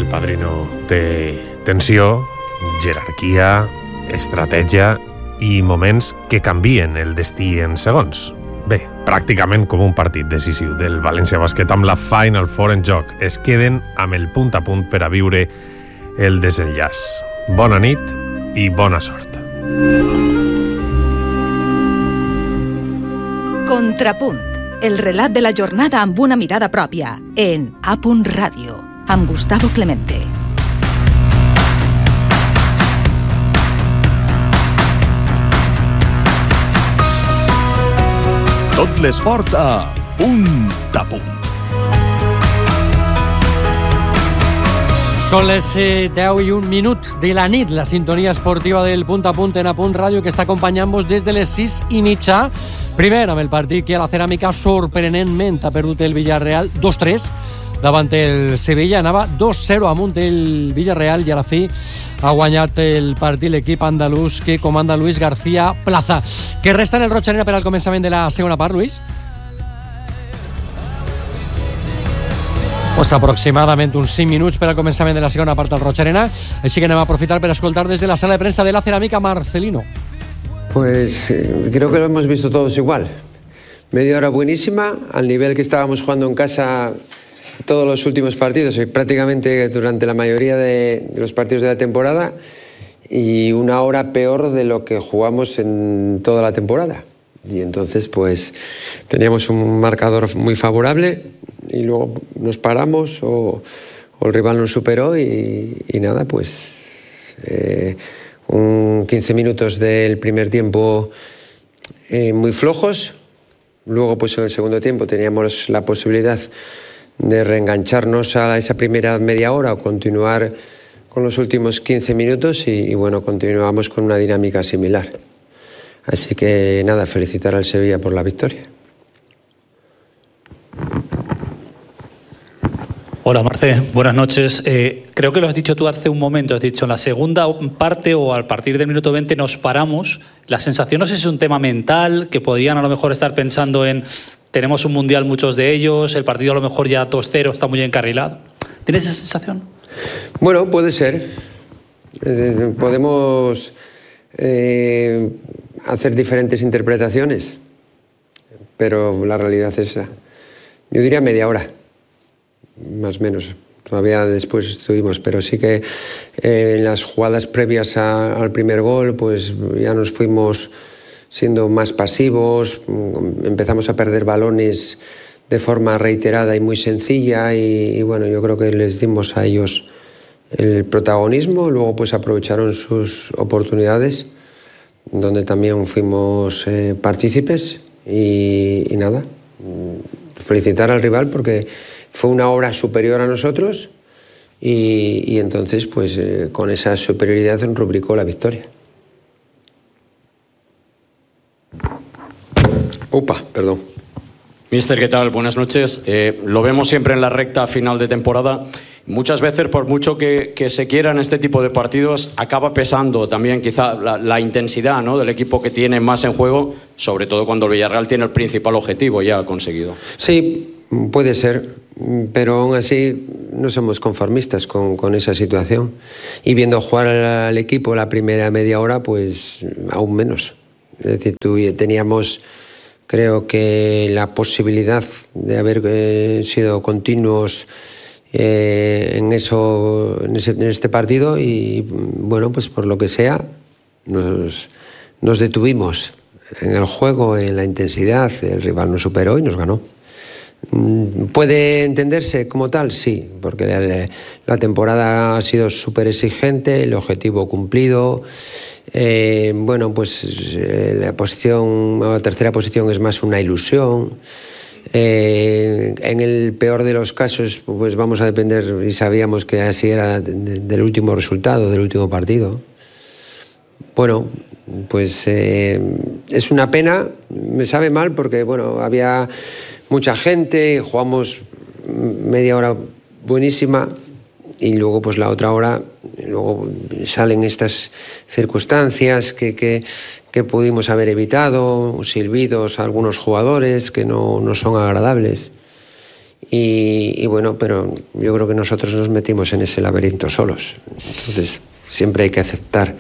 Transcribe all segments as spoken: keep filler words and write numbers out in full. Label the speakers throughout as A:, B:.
A: Padrino té tensió, jerarquia, estratègia i moments que canvien el destí en segons. Bé, pràcticament com un partit decisiu del València Bàsquet amb la Final Four en joc. Es queden amb el punt a punt per a viure el desenllaç. Bona nit i bona sort.
B: Contrapunt, el relat de la jornada amb una mirada pròpia en A Punt Ràdio, amb Gustavo Clemente.
C: Tot l'esport a Punt a Punt.
D: Són les deu i un minuts de la nit, la sintonia esportiva del Punt a Punt en A Punt Ràdio, que està acompanyant-vos des de les sis i mitja. Primer, amb el partit que a la Ceràmica sorprenentment ha perdut el Villarreal dos tres davant el Sevilla. Anava dos zero amunt el Villarreal i a la fi ha guanyat el partit l'equip andalús que comanda Luis García Plaza. Què resta en el Roig Arena per al començament de la segona part, Luis? Pues aproximadament uns cinc minuts per al començament de la segona part del Roig Arena. Així que anem a aprofitar per escoltar desde la sala de prensa de la Ceràmica Marcelino.
E: Pues eh, creo que lo hemos visto todos igual. Media hora buenísima, al nivel que estábamos jugando en casa todos los últimos partidos, y prácticamente durante la mayoría de los partidos de la temporada, y una hora peor de lo que jugamos en toda la temporada. Y entonces pues teníamos un marcador muy favorable y luego nos paramos o, o el rival nos superó y, y nada, pues eh, un quince minutos del primer tiempo eh, muy flojos. Luego pues en el segundo tiempo teníamos la posibilidad de reengancharnos a esa primera media hora o continuar con los últimos quince minutos y, y bueno, continuamos con una dinámica similar. Así que nada, felicitar al Sevilla por la victoria.
F: Hola Marce, buenas noches. Eh, creo que lo has dicho tú hace un momento, has dicho en la segunda parte o a partir del minuto veinte nos paramos. La sensación no sé si es un tema mental, que podrían a lo mejor estar pensando en tenemos un mundial muchos de ellos, el partido a lo mejor ya dos cero está muy encarrilado. ¿Tienes esa sensación?
E: Bueno, puede ser. Eh, podemos eh, hacer diferentes interpretaciones, pero la realidad es esa. Yo diría media hora. Más o menos, todavía después estuvimos, pero sí que eh, en las jugadas previas a, al primer gol pues ya nos fuimos siendo más pasivos, empezamos a perder balones de forma reiterada y muy sencilla y, y bueno, yo creo que les dimos a ellos el protagonismo, luego pues aprovecharon sus oportunidades donde también fuimos eh, partícipes y, y nada, felicitar al rival porque fue una obra superior a nosotros y, y entonces pues eh, con esa superioridad rubricó la victoria. Upa, perdón.
G: Mister, ¿qué tal? Buenas noches. Eh, lo vemos siempre en la recta final de temporada. Muchas veces, por mucho que, que se quiera en este tipo de partidos, acaba pesando también quizá la, la intensidad, ¿no?, del equipo que tiene más en juego, sobre todo cuando el Villarreal tiene el principal objetivo ya conseguido.
E: Sí, puede ser, pero aún así no somos conformistas con, con esa situación. Y viendo jugar al equipo la primera media hora, pues aún menos. Es decir, tú, teníamos, creo que la posibilidad de haber eh, sido continuos eh, en, eso, en, ese, en este partido y, bueno, pues por lo que sea, nos, nos detuvimos en el juego, en la intensidad, el rival nos superó y nos ganó. ¿Puede entenderse como tal? Sí, porque la, la temporada ha sido súper exigente, el objetivo cumplido. Eh, bueno, pues eh, la posición, la tercera posición es más una ilusión. Eh, en el peor de los casos, pues vamos a depender, y sabíamos que así era, de, de, del último resultado, del último partido. Bueno, pues eh, es una pena, me sabe mal porque, bueno, había mucha gente, jugamos media hora buenísima y luego pues la otra hora luego salen estas circunstancias que, que, que pudimos haber evitado, silbidos a algunos jugadores que no, no son agradables y, y bueno, pero yo creo que nosotros nos metimos en ese laberinto solos. Entonces siempre hay que aceptar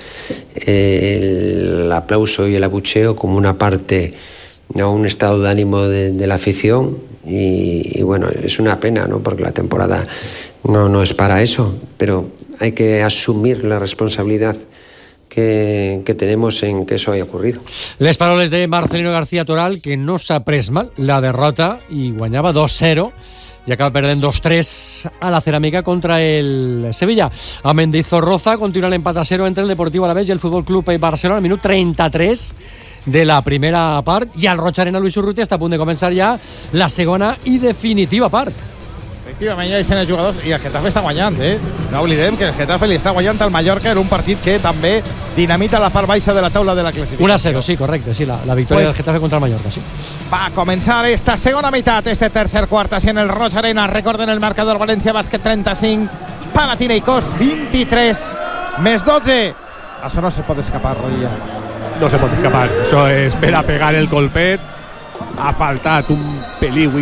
E: el aplauso y el abucheo como una parte, ¿no?, un estado de ánimo de, de la afición y, y bueno, es una pena, ¿no?, porque la temporada no, no es para eso, pero hay que asumir la responsabilidad que, que tenemos en que eso haya ocurrido.
D: Les paroles de Marcelino García Toral, que no s'ha pres mal la derrota i guanyava dos cero i acaba perdent dos tres a la Ceràmica contra el Sevilla. A Mendizorroza continua l'empat a cero entre el Deportiu Alavés i el Futbol Club Barcelona al minut trenta-tres de la primera part, i al Roig Arena Luis Urrutia està a punt de començar ja la segona i definitiva part.
H: Efectivament, ja hi són els jugadors i el Getafe està guanyant, eh? No oblidem que el Getafe li està guanyant al Mallorca en un partit que també dinamita la part baixa de la taula de la classificació.
D: un a cero, sí, correcte, sí, la, la victòria pues, del Getafe contra el Mallorca, sí.
H: Va a comenzar esta segunda mitad, este tercer cuarto, así en el Roig Arena. Recorden el marcador: València Bàsquet trenta-cinc, Panathinaikos vint-i-tres, més dotze. Això no se pot escapar, Rodilla.
I: No se pot escapar, això és per a pegar el colpet. Ha faltat un peliu i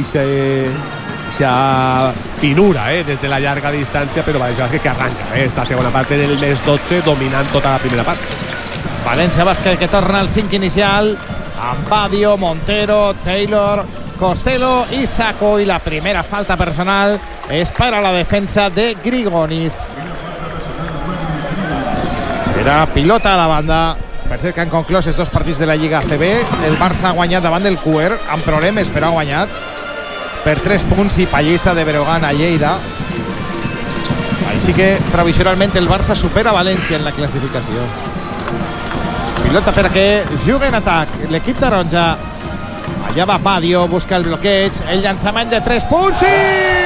I: esa finura eh, des de la llarga distància, però València Bàsquet que arranca eh, esta segona part del més dotze, dominant tota la primera part.
H: València Bàsquet que torna al cinc inicial amb Badio, Montero, Taylor, Costello i Sacco, i la primera falta personal és per a la defensa de Grigonis. Serà pilota a la banda. Per cert que han conclòs els dos partits de la Lliga A C B. El Barça ha guanyat davant del Cuer amb problemes, però ha guanyat per tres punts, i pallissa de Breogán a Lleida. Així que provisionalment el Barça supera València en la classificació. Pilota perquè juga en atac l'equip taronja. Allà va Badio, busca el bloqueig, el llançament de tres punts i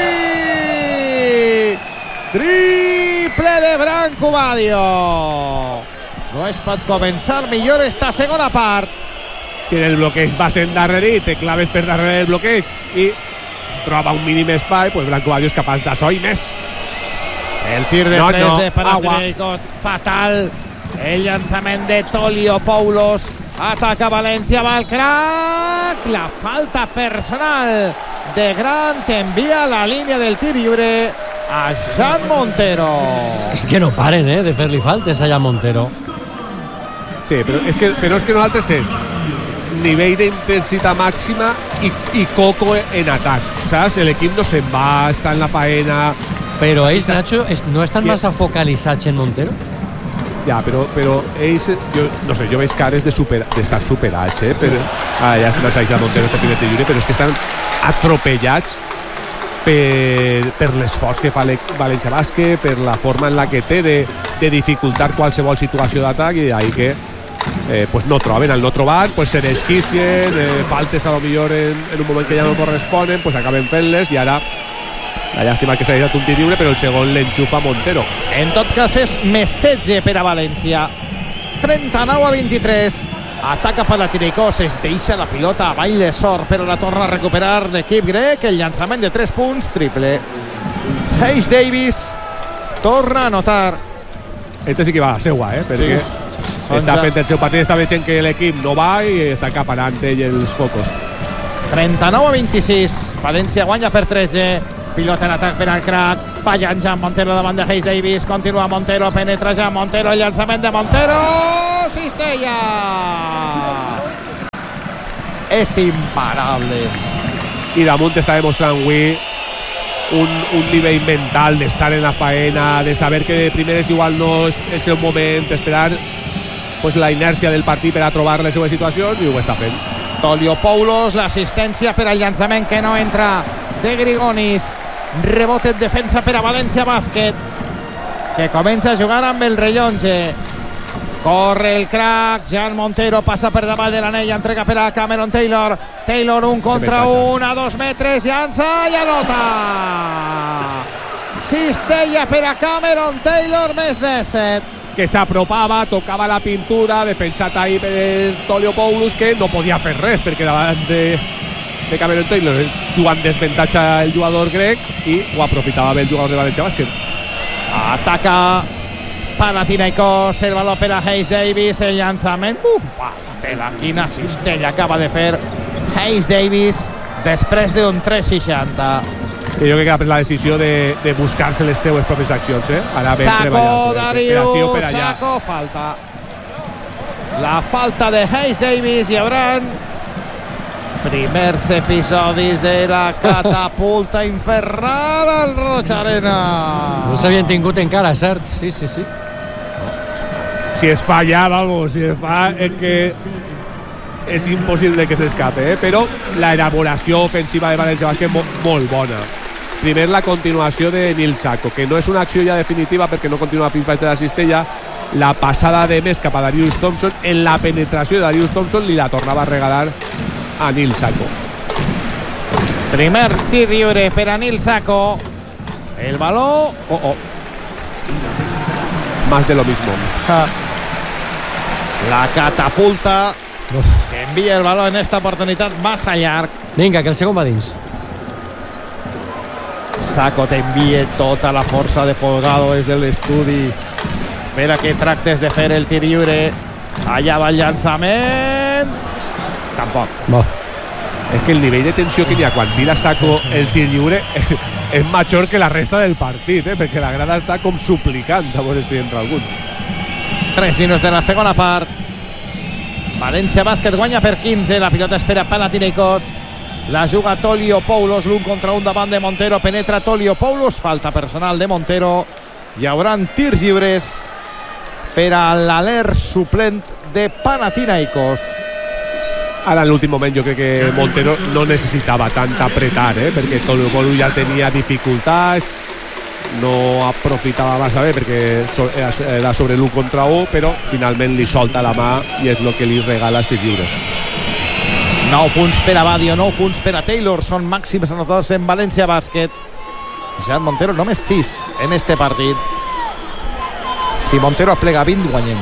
H: triple de Branco Badio. No es pot començar millor esta segona part.
I: Si el bloqueig va sent darrere, te claves per darrere del bloqueig i troba un mínim espai, pues Branco Badio és capaç d'això i més.
H: El tir de
I: no,
H: tres
I: no.
H: de Panathinaikos, fatal. El llançament de Toliopoulos. Ataca València, va el crack. La falta personal de Grant envia a la línia del tir lliure a Jan Montero.
D: És que no paren eh, de fer-li faltes a Jan Montero.
I: Sí, però és que, però és que nosaltres és nivell d'intensitat màxima i, i coco en atac, saps? L'equip no se'n va, està en la faena.
D: Però ells, Nacho, no estan massa focalitzats en Montero?
I: Ja, però, però ells, jo, no sé, jo veig cares de super, d'estar superats, eh? Per, ah, ja estan a Montero este primer lliure, però és que estan atropellats per, per l'esforç que fa València Bàsquet, per la forma en la que té de, de dificultar qualsevol situació d'atac, i ahí que eh, pues no troben, al no trobar pues se desquicien, eh, faltes a lo millor en, en un moment que ja no corresponen, pues acaben fent-les, i ara la llàstima que s'ha deixat un tir lliure, però el segon l'enxufa Montero.
H: En tot cas és més setze per a València. trenta-nou a vint-i-tres. Ataca Panathinaikos, es deixa la pilota a ball de sort, però la torna a recuperar l'equip grec. El llançament de tres punts, triple. Hayes Davis torna a anotar.
I: Este sí que va a seua, eh? Perquè sí. Està fent el seu partit, està veient que l'equip no va i està acaparant ell els focos.
H: trenta-nou a vint-i-sis. València guanya per tretze. Pilota en atac per al crack. Fallant Jan Montero davant de Hayes Davis. Continua Montero, penetra Jan Montero. El llançament de Montero. Cistella. És imparable.
I: I damunt està demostrant avui un, un nivell mental d'estar en la faena, de saber que de primeres igual no és el seu moment, d'esperar pues, la inèrcia del partit per a trobar les seves situacions, i ho està fent.
H: Toliopoulos, l'assistència per al llançament que no entra de Grigonis. Rebote en defensa per a València Bàsquet, que comença a jugar amb el rellotge. Corre el crack, Jan Montero passa per davant de l'anell, entrega per a Cameron Taylor. Taylor un contra un a dos metres, llança i anota. Cistella per a Cameron Taylor, més disset.
I: Que s'apropava, tocava la pintura, defensat ahí per Toliopoulos, que no podia fer res perquè davant de de Cameron Taylor jugant desventatge el jugador grec, i ho aprofitava bé el jugador de València Bàsquet.
H: Ataca Panathinaikos, el valor per a Hayes Davis, el llançament, uh, tela, quina cistella acaba de fer Hayes Davis després d'un tres seixanta.
I: I jo crec que ha pres la decisió de, de buscar-se les seues pròpies accions, eh? Ara ben
H: Saco, Darius,
I: per allà.
H: Saco, falta. La falta de Hayes Davis. Hi haurà primers episodis de la catapulta infernal al Roig Arena.
D: No s'havien tingut encara, cert? Sí, sí, sí.
I: Si es fa ja, vamos, si es fa és que és impossible que s'escape, eh? Però la elaboració ofensiva de València Bàsquet molt, molt bona. Primer la continuació de Nil Saco, que no és una acció ja definitiva perquè no continua fins baix de la cistella. La passada de més cap a Darius Thompson, en la penetració de Darius Thompson li la tornava a regalar a Nil Saco.
H: Primer tir lliure per a Nil Saco. El baló.
I: Oh, oh. Más de lo mismo.
H: Ja. La catapulta que envia el baló en esta oportunitat massa llarg.
D: Vinga, que el segon va dins.
H: Saco t'envia tota la força de Folgado des de l'estudi per a que tractes de fer el tir lliure. Allà va el llançament. Tampoc.
D: Bo.
I: És que el nivell de tensió que hi ha quan tira Saco el tir lliure és major que la resta del partit, eh? Perquè la grada està com suplicant a veure si entra algun.
H: tres minuts de la segona part. València Bàsquet guanya per quinze. La pilota espera Panathinaikos. La juga Toliopoulos, l'un contra un davant de Montero. Penetra Toliopoulos, falta personal de Montero. Hi haurà tirs lliures per a l'aler suplent de Panathinaikos.
I: Ara en l'últim moment jo crec que Montero no necessitava tant apretar, eh? Perquè Toliopoulos ja tenia dificultats, no aprofitava massa bé perquè era sobre l'un contra un, però finalment li solta la mà i és el que li regala els tirs lliures.
H: nou punts per a Badio, nou punts per a Taylor, són màxims anotadors en València Bàsquet. Jean Montero només sis en este partit. Si Montero aplega vint, guanyem.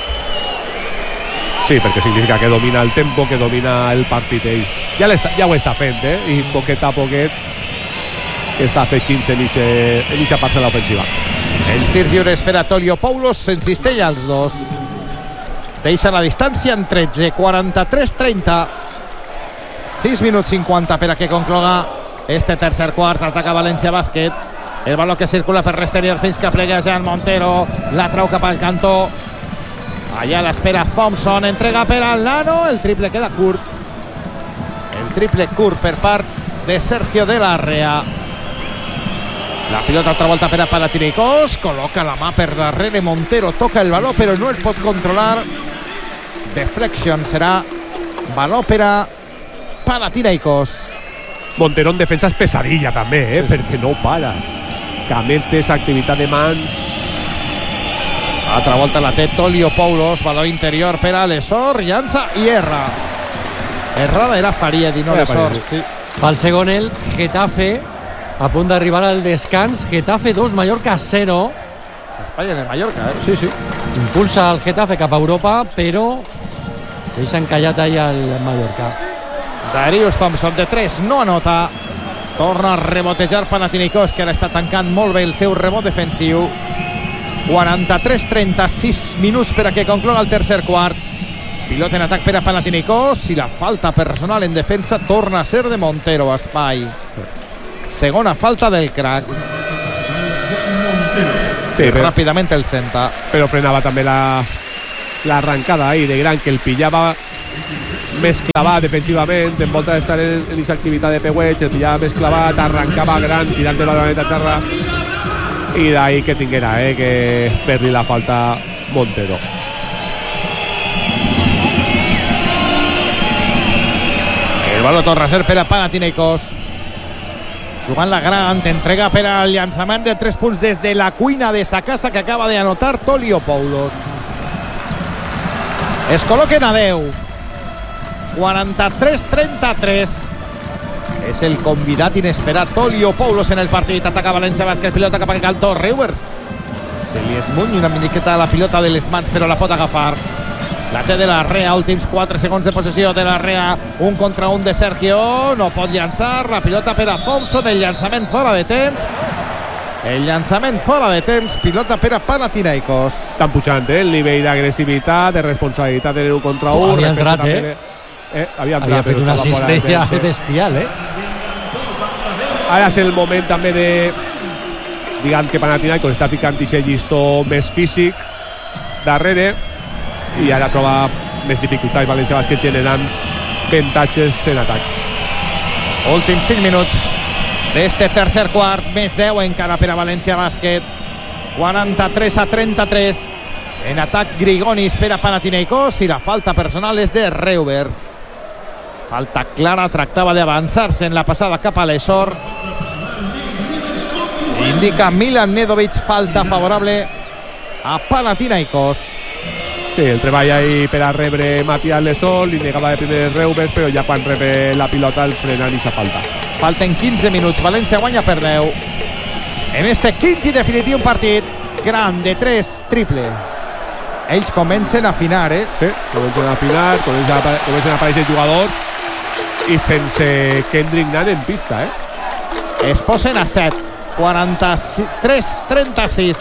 I: Sí, perquè significa que domina el tempo, que domina el partit ell. Ja, ja ho està fent, eh? I poquet a poquet està afegint-se en aquesta parcel·la ofensiva.
H: Els tirs lliures per a Toliopoulos, se'n cistella els dos. Deixa la distància en tretze, quaranta-tres trenta. sis minuts cinquanta per a que concloga este tercer quart. Ataca València Bàsquet. El baló que circula per l'exterior fins que plega Jean Montero. La trau cap al cantó. Allà l'espera Thompson. Entrega per al Nano. El triple queda curt. El triple curt per part de Sergio de la Rea. La pilota altra volta per a Panathinaikos. Col·loca la mà per darrere Montero. Toca el baló però no el pot controlar. Deflection serà baló per a Panathinaikos.
I: Montero en defensa és pesadilla també, eh? Sí, sí. Perquè no para. Cametes, activitat de mans.
H: Altra volta la té Toliopoulos. Baló interior per a Lesor. Llança i erra. Errada era Fariedi, no Lesor. Sí.
D: Fa el segon el Getafe, a punt d'arribar al descans. Getafe dos, Mallorca zero.
H: Espai en el Mallorca, eh?
D: Sí, sí. Impulsa el Getafe cap a Europa, però deixa encallat allà el Mallorca.
H: Darius Thompson de tres no anota. Torna a rebotejar Panathinaikos, que ara està tancant molt bé el seu rebot defensiu. quaranta-tres trenta, sis minuts per a que concloga el tercer quart. Pilota en atac per a Panathinaikos i la falta personal en defensa torna a ser de Montero. Espai. Segona falta del crack. Sí, però, ràpidament el senta.
I: Però frenava també la l'arrancada ahí de Gran, que el pillava més clavat defensivament, en volta d'estar en aquesta activitat de peuets, el pillava més clavat, arrancava Gran, tirant de la davant terra, i d'ahí que tinguera, eh, que fer-li la falta Montero.
H: El baló torna a ser per a Panathinaikos. Jugant la Gran, entrega per al llançament de tres punts des de la cuina de sa casa que acaba d'anotar Toliopoulos. Es col·loquen a deu. quaranta-tres trenta-tres. És el convidat inesperat Toliopoulos en el partit. Ataca València Bàsquet, pilota cap al cantó. Rivers se li esmuny una miqueta a la pilota de les mans, però la pot agafar. La té de la Rea, últims quatre segons de possessió de la Rea. Un contra un de Sergio, no pot llançar. La pilota per a Thompson, el llançament fora de temps. El llançament fora de temps, pilota per a Panathinaikos.
I: Estan pujant, eh, el nivell d'agressivitat, de responsabilitat en un contra un.
D: Havia entrat, eh?
I: Eh, havia, entrat,
D: havia fet una cistella bestial, eh?
I: ara és el moment també de, diguem que Panathinaikos està ficant aquest llistó més físic darrere i ara troba més dificultats València Bàsquet generant avantatges en atac.
H: Últims cinc minuts d'este tercer quart, més deu encara per a València Bàsquet. quaranta-tres a trenta-tres. En atac Grigonis per a Panathinaikos i la falta personal és de Reuvers. Falta clara, tractava d'avançar-se en la passada cap a l'Esor. Indica Milan Nedovic, falta favorable a Panathinaikos.
I: Sí, el treball ahí per a rebre Matías Lesol, li negava de primer Reuvers, però ja quan rebe la pilota el frena i s'ha falta.
H: Falten quinze minuts, València guanya per deu. En este quint i definitiu partit, gran de tres, triple. Ells comencen a afinar, eh?
I: Sí, comencen a afinar, comencen a, comencen a aparèixer jugadors i sense Kendrick Nunn en pista, eh?
H: Es posen a set, quaranta-tres a trenta-sis.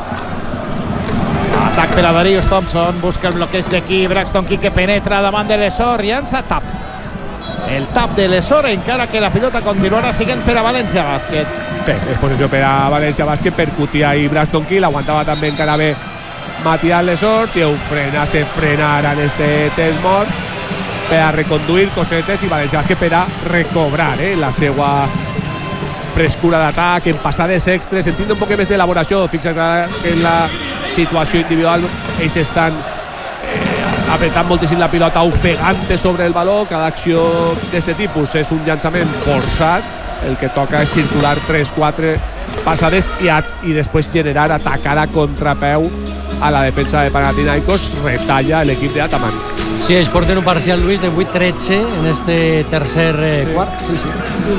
H: Atac per a Darius Thompson, busca el bloqueig d'aquí, Braxton Key que penetra davant de l'Esor, llança tap. El tap de l'Esor, encara que la pilota continuarà siguent per a València Bàsquet.
I: Bé, és posició per a València Bàsquet, percutia i Braxton Key, l'aguantava també encara bé Matías Lesor, tio, frena, se frenara en este temps mort per a reconduir cosetes i València Bàsquet per a recobrar eh, la seva frescura d'atac en passades extres, sentint un poc més d'elaboració. Fixa't que en la situació individual ells estan eh, apretant moltíssim la pilota, ofegant sobre el baló. Cada acció d'aquest tipus és un llançament forçat, el que toca és circular tres quatre passades i, a, i després generar, atacar a contrapeu a la defensa de Panathinaikos. Retalla l'equip d'Ataman.
D: Sí, ells porten un parcial, Luis, de vuit tretze en este tercer eh, quart. Sí, sí.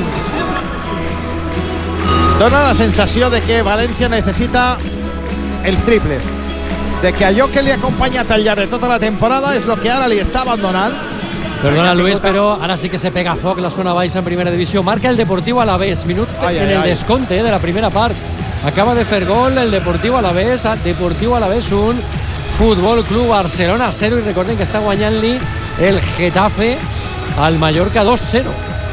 H: Dona la sensació de que València necessita els triples, de que allò que li ha acompanyat al llarg de tota la temporada és el que ara li està abandonant.
D: Perdona, Luis, però ara sí que se pega foc la zona baixa en primera divisió. Marca el Deportiu Alavés, minut ai, en ai, el ai. descompte de la primera part. Acaba de fer gol el Deportiu Alavés. Deportiu Alavés un, Futbol Club Barcelona zero, i recordem que està guanyant-li el Getafe al Mallorca dos zero.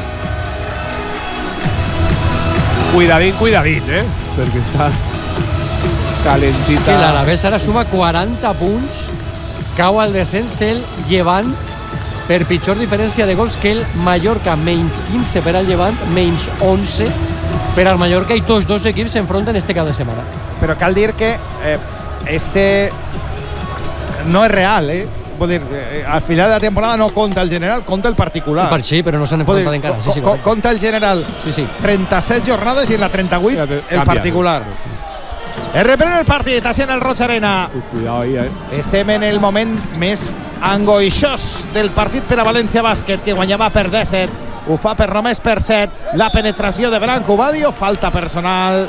I: Cuidadín, cuidadín, eh? Perquè està calentita.
D: Que l'Alavés ara suma quaranta punts, cau al descens el Llevant per pitjor diferència de gols que el Mallorca, menys quinze per al Llevant, menys onze per al Mallorca, i tots dos equips s'enfronten este cap de setmana.
H: Però cal dir que eh, este no és real, eh? Vull dir, eh, al final de la temporada no compta el general, compta el particular.
D: Per sí, però no s'han enfrontat encara. Sí, sí,
H: co compta el general.
D: Sí, sí.
H: trenta-set jornades i en la trenta-vuit el particular. Es reprèn el partit, així en el Roig Arena.
I: Cuidado ahí, eh?
H: Estem en el moment més angoixós del partit per a València Bàsquet, que guanyava per disset. Ho fa per només per set. La penetració de Branco Badio, falta personal.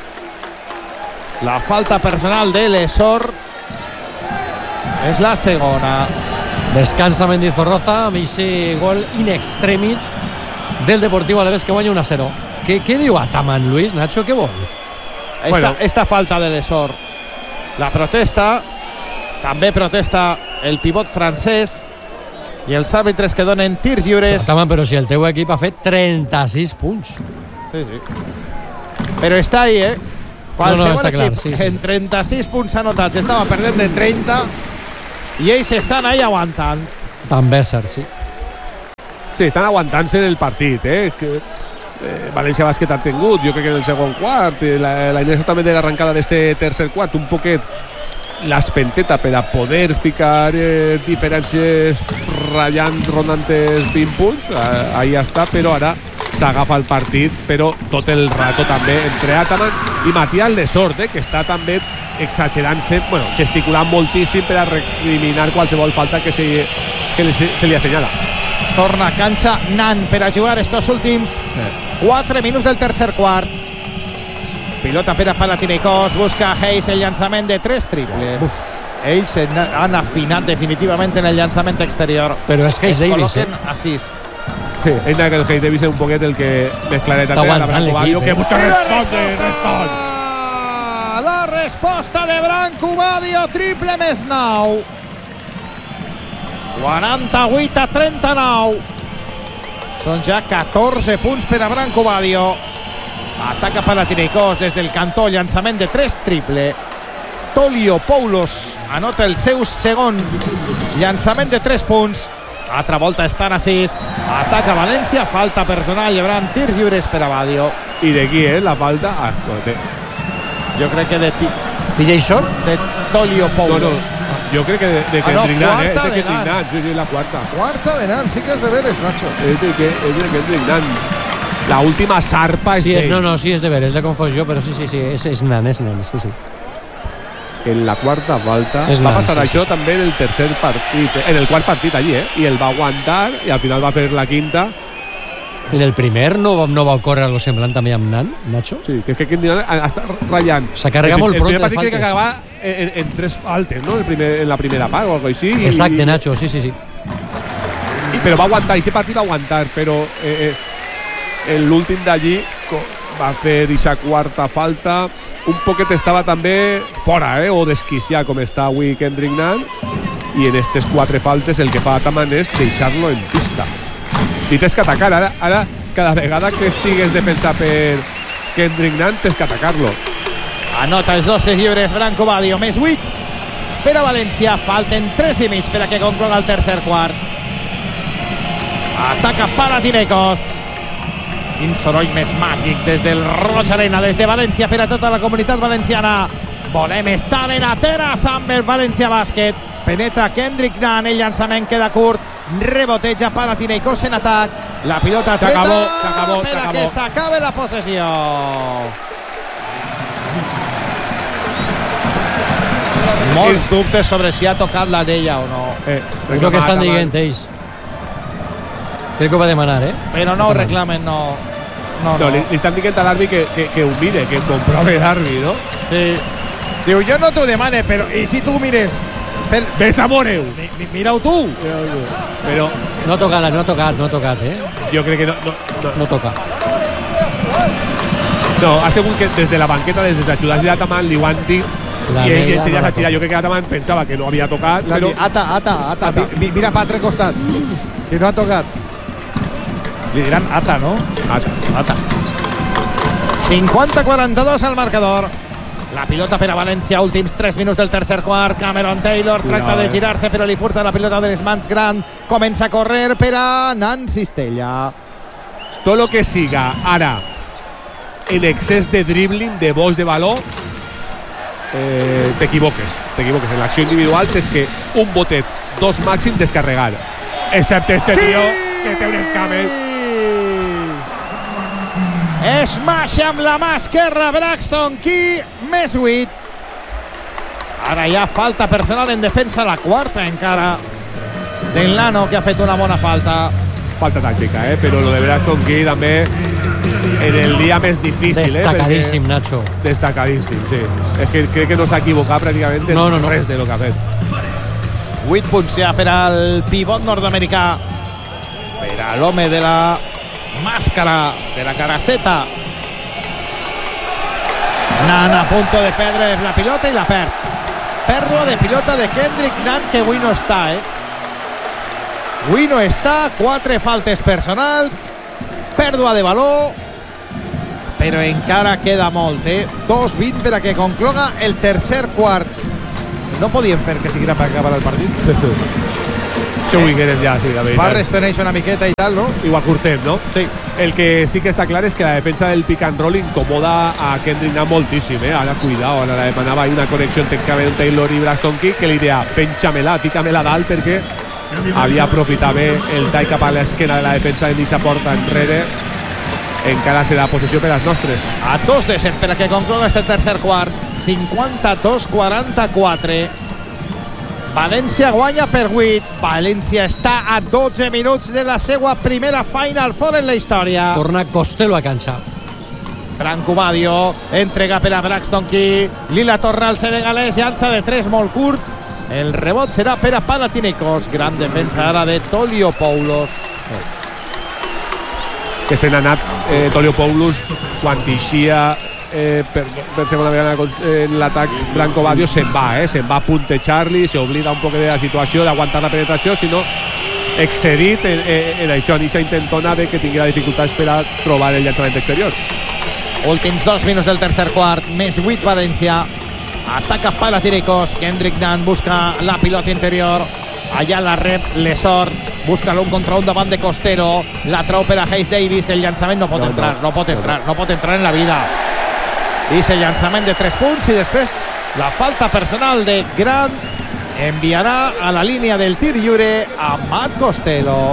H: La falta personal de l'Esor és la segona.
D: Descansa Mendizorroza amb aquest gol in extremis del Deportiu Alavés, que guanya un a zero. Què, què diu Ataman, Luis? Nacho, què vol?
H: Esta, bueno. esta falta de l'Esor. La protesta, també protesta el pivot francès i els àrbitres que donen tirs lliures.
D: Ataman, però si el teu equip ha fet trenta-sis punts.
H: Sí, sí. Però està ahí, eh? Qualsevol
D: no, no, està
H: equip
D: clar, sí, sí.
H: en trenta-sis punts anotats estava perdent de trenta i ells estan ahí aguantant.
D: També és cert, sí.
I: Sí, estan aguantant-se en el partit, eh? Que, eh València Bàsquet ha tingut, jo crec que en el segon quart, la, la ingressa també de l'arrencada d'este tercer quart, un poquet l'espenteta per a poder ficar eh, diferències ratllant, rondant els vint punts, eh, ahí està, però ara s'agafa el partit, però tot el rato també entre Ataman i Matías Lesort, eh, que està també exagerant-se, bueno, gesticulant moltíssim per a recriminar qualsevol falta que se, que li, se li assenyala.
H: Torna a canxa Nan per a jugar estos últims quatre minuts del tercer quart. Pilota per a Panathinaikos, busca Hayes el llançament de tres triples. Uf. Ells han afinat definitivament en el llançament exterior.
D: Però és Hayes Davis, eh?
H: A sis.
I: Sí, és que el Hayes Davis és un poquet el que més claret
D: està aguantant l'equip,
I: que busca responde, respon.
H: La resposta de Branco Badio, triple més nou. quaranta-vuit a trenta-nou. Són ja catorze punts per a Branco Badio. Ataca Panathinaikos des del cantó, llançament de tres triple. Toliopoulos anota el seu segon llançament de tres punts. Altra volta estan a sis. Ataca València, falta personal, hi haurà tirs lliures per a Badio.
I: I de qui, eh, la falta? Ah, no, de...
H: Jo crec que de ti...
D: T J Short?
H: De Toliopoulos.
I: No, no, jo crec que de, de
H: Ah, no,
I: Kendrick Nunn, eh?
H: quarta
I: De
H: de
I: Kendrick
H: Nunn.
I: Nunn, sí, sí, la cuarta.
H: Quarta de Nunn, sí que és de veres, Nacho.
I: Es de, que, es de Kendrick Nunn. La última zarpa es
D: Sí,
I: de
D: no, no, sí, és de veres, és de confusió, però sí, sí, sí, és, és nan, és nan, sí, sí.
I: En la quarta falta.
D: És
I: va
D: nan,
I: passar
D: sí,
I: això
D: sí, sí.
I: també en el tercer partit, en el quart partit allí, eh? I el va aguantar i al final va fer la quinta.
D: I del primer no, va- no va ocórrer algo semblant també amb Nan, Nacho?
I: Sí, que és que Kendrick Nunn està ratllant.
D: Se carrega
I: El-
D: molt
I: el
D: pronto
I: primer
D: de
I: partit crec que
D: faltes.
I: acaba en, en, en tres faltes, ¿no? El primer, en la primera part o algo així. i-
D: Exacte,
I: i-
D: Nacho, sí, sí, sí.
I: i- Però va aguantar, i ese partit va aguantar, però eh, eh, l'últim d'allí co- va fer aquesta quarta falta. Un poquet estava també fora, eh? O desquiciat, com està avui Kendrick Nunn. I en aquestes quatre faltes el que fa Ataman és deixar-lo en pista. I tens que atacar. Ara, ara cada vegada que estigues defensar per Kendrick Nunn, tens que atacar-lo.
H: Anota els dos tirs lliures Branco Badio, més vuit per a València. Falten tres i mig per a que concloga el tercer quart. Ataca Panathinaikos. Quin soroll més màgic des del Roig Arena, des de València per a tota la comunitat valenciana. Volem estar en Ateras amb el València Bàsquet. Penetra Kendrick Nunn, el llançament queda curt. Reboteja Panathinaikos en atac. La pilota treta
I: S'acabó, s'acabó,
H: per a
I: s'acabó.
H: que s'acabe la possessió. Molts dubtes sobre si ha tocat la d'ella o no.
I: Eh,
D: És el que estan dient ells. Crec que ho va demanar, eh?
H: Però no ho reclamen, no. No,
I: No,
H: no.
I: li, li estan dient a l'àrbitre que, que, que ho mire, que comprove l'àrbitre, no?
H: Sí. Diu, jo no t'ho demane, però i si tu mires? Per...
I: Ves a Moreu!
H: Mi- mi- Mira-ho tu!
I: Però
D: No ha tocat, no ha tocat, no ha tocat, eh?
I: jo crec que no, no, no,
D: No toca.
I: no ha sigut que des de la banqueta, des dels ajudants d'Ataman, li ho han dit
D: La
I: i ell
D: negra
I: ensenyat
D: no
I: a
D: la
I: girar.
D: toca.
I: Jo crec que Ataman pensava que no havia tocat,
H: Però...
I: però
H: Ata, ata, ata.
I: Ata.
H: Mi- mira per altre costat. Que no ha tocat. Li diran ata, no?
I: Ata.
H: Ata. cinquanta quaranta-dos al marcador. La pilota per a València, últims tres minuts del tercer quart. Cameron Taylor tracta
I: Cuidado,
H: de
I: eh.
H: girar-se, però li furta la pilota de les mans. Grant comença a correr per a Nan Cistella.
I: tot lo que siga ara en excés de dribbling, de boix de valor, eh, t'equivoques. T'equivoques. En l'acció individual tens que un botet, dos màxim, descarregar. Excepte este tio, que té un escàmel.
H: Smash amb la mà esquerra, Braxton Key, més vuit. Ara hi ha falta personal en defensa, la quarta encara del Nano, que ha fet una bona falta.
I: Falta tàctica, eh? Però lo de Braxton Key també en el dia més difícil,
D: Destacadíssim,
I: eh?
D: Nacho.
I: Perquè... Destacadíssim, sí. És que crec que no s'ha equivocat pràcticament
D: No, no, no.
I: res de lo que ha fet.
H: vuit punts ja per al pivot nord-americà, per a l'home de la màscara, de la caraceta. Nana a punto de perdre la pilota i la perd. Pèrdua de pilota de Kendrick Nunn, que avui no està, eh? Avui no està, quatre faltes personals, pèrdua de valor, però encara queda molt, eh? dos vint per a que concloga el tercer quart. No podien fer que siguiera per acabar el partit.
I: Això ho digueren ja, sí, la
H: Va
I: veritat.
H: resteneix una miqueta i tal, no?
I: Igual curtet, no?
H: Sí.
I: El que sí que està clar és que la defensa del pick and roll incomoda a Kendrick Nunn moltíssim, eh? Ara, cuidao, ara la demanava ahí una connexió entre Cameron Taylor i Braxton Key, que li deia, penja-me-la, fica-me-la dalt, perquè havia aprofitat bé el tall cap a l'esquena de la defensa de Nissa Porta enrere. Encara serà possessió per als nostres.
H: A dos de set per a que concloga este tercer quart. cinquanta-dos quaranta-quatre. València guanya per vuit. València està a dotze minuts de la seva primera Final Four en la història.
D: Torna Costello a canxa.
H: Branco Badio entrega per a Braxton Key. Lila torna al senegalès, llança de tres molt curt. El rebot serà per a Panathinaikos. Gran defensa ara de Toliopoulos.
I: Que se n'ha anat eh, Toliopoulos quan eixia eh, per, per segona vegada en l'atac Branco Badio, se'n va, eh? Se'n va a puntejar-li, s'oblida un poc de la situació d'aguantar la penetració, sinó excedit en, en, en això, en aquesta intentona de que tinguera dificultats per a trobar el llançament exterior.
H: Últims dos minuts del tercer quart, més vuit València. Ataca Panathinaikos, Kendrick Nunn busca la pilota interior, allà la rep Lesort, busca l'un contra un davant de Costello, la trau per a Hayes Davis, el llançament no pot no, entrar, no, no pot entrar, no pot entrar en la vida. I el llançament de tres punts i després la falta personal de Grant enviarà a la línia del tir lliure a Matt Costello.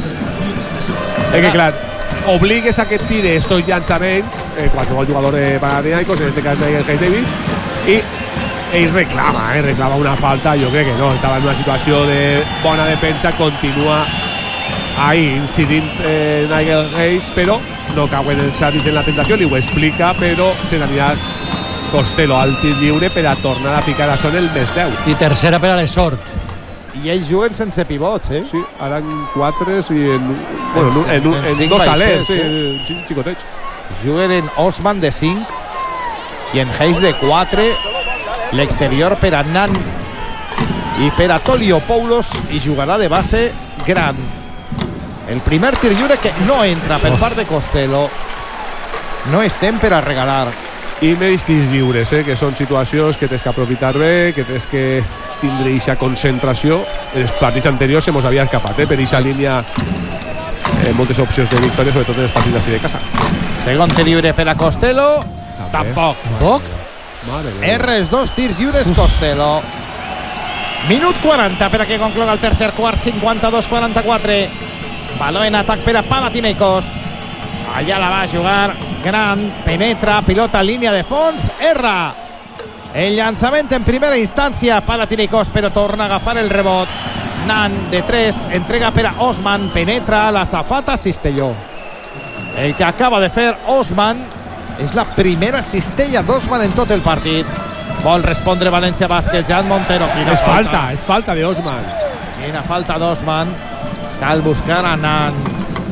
I: És que clar, obligues a que tire estos llançaments eh, qualsevol jugador de Panathinaikos, en este cas de Hayes Davis, i ell reclama, eh, reclama una falta. Jo crec que no, estava en una situació de bona defensa, continua ahí incidint eh, Nigel Hayes, però no cauen els àrbitres en la tentació, li ho explica, però se n'anirà Costello al tir lliure per a tornar a ficar a son el més deu.
D: I tercera per a l'Esort.
H: I ells juguen sense pivots, eh?
I: Sí, ara en quatre i en, bueno, en, en, en, en dos alers, sí, sí, xicotets.
H: Juguen en Osman de cinc i en Hayes de quatre, l'exterior per a Nunn i per a Toliopoulos, i jugarà de base Grant. El primer tir lliure que no entra per part de Costello. No estem per a regalar.
I: I més tirs lliures, eh, que són situacions que tens que aprofitar bé, que tens que tindre aquesta concentració. En els partits anteriors se mos havia escapat, eh, per aquesta línia eh, moltes opcions de victòria, sobretot en els partits d'ací de casa.
H: Segon tir lliure per a Costello. Tampoc.
D: Tampoc?
H: Erres dos tirs lliures Costello. Minut quaranta per a que concloga el tercer quart, cinquanta-dos quaranta-quatre. Baló en atac per a Panathinaikos. Allà la va jugar Grant, penetra, pilota en línia de fons, erra. El llançament en primera instància Panathinaikos, però torna a agafar el rebot. Nunn de tres, entrega per a Osman, penetra la safata Cistelló. El que acaba de fer Osman és la primera cistella d'Osman en tot el partit. Vol respondre València Bàsquet, Jan Montero.
I: Quina és falta, falta, és falta d'Osman.
H: Quina falta d'Osman. Cal buscar a Nunn,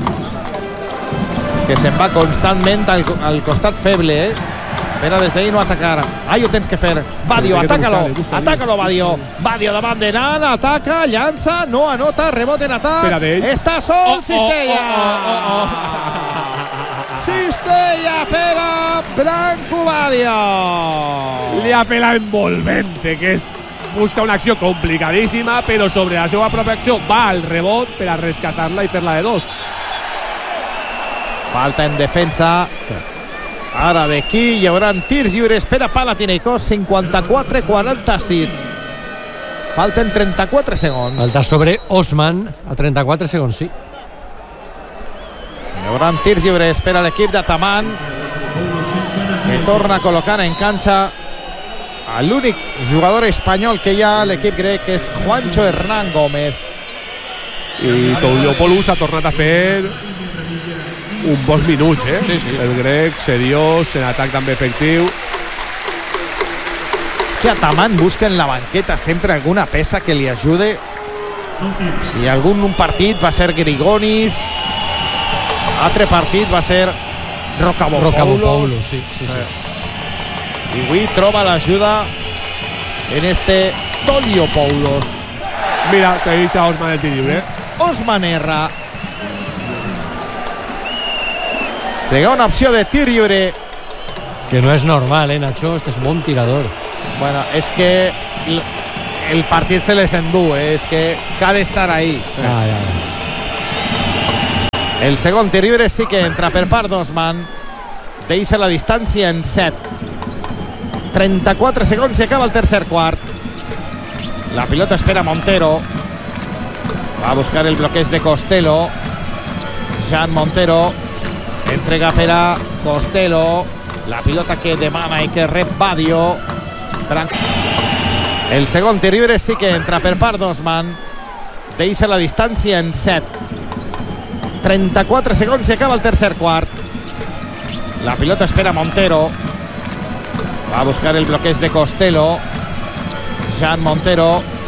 H: que se'n va constantment al, al costat feble, eh? Però des d'ahir no atacar. Ai, ho tens que fer. Badio, atacalo. Atacalo, Badio. Badio davant de Nunn, ataca, llança, no anota, rebot en atac. Està sol, oh, Cistella. Oh, oh, oh, oh. Cistella per a Branco Badio.
I: Li ha fet la envolvente, que és busca una acció complicadíssima, però sobre la seva pròpia acció va al rebot per a rescatar-la i fer-la de dos.
H: Falta en defensa. Ara d'aquí hi haurà tirs lliures per a Panathinaikos, cinquanta-quatre quaranta-sis. Falten trenta-quatre segons.
D: Falta sobre Osman a trenta-quatre segons, sí.
H: Hi haurà tirs lliures per a l'equip d'Ataman, que torna a col·locar en canxa a l'únic jugador espanyol que hi ha a l'equip grec, que és Juancho Hernán Gómez.
I: I Toliopoulos ha tornat a fer un bons minuts, eh?
H: Sí, sí.
I: El grec, seriós, en atac també efectiu.
H: És que Ataman busca en la banqueta sempre alguna peça que li ajude. I algun un partit va ser Grigonis, altre partit va ser Rocabopoulos.
D: Rocabopoulos, sí, sí, sí.
H: I avui troba l'ajuda en este Toliopoulos.
I: Mira, te he dicho a Osman el tir lliure.
H: Osman erra. Segona opció de tir lliure.
D: Que no és normal, eh, Nacho? Este és un bon tirador.
H: Bueno, és que el partit se les endú, eh? És que cal estar ahí.
D: Ah, ja,
H: ja. El segon tir lliure sí que entra per part d'Osman. Deixa la distància en set. trenta-quatre segons i acaba el tercer quart. La pilota espera Montero. Va a buscar el bloqueig de Costello. Jan Montero. Entrega per a Costello. La pilota que demana i que rep Badio. El segon tir lliure sí que entra per part d'Osman. Deixa la distància en set. trenta-quatre segons i acaba el tercer quart. La pilota espera Montero. Va a buscar el bloqueig de Costello. Jan Montero.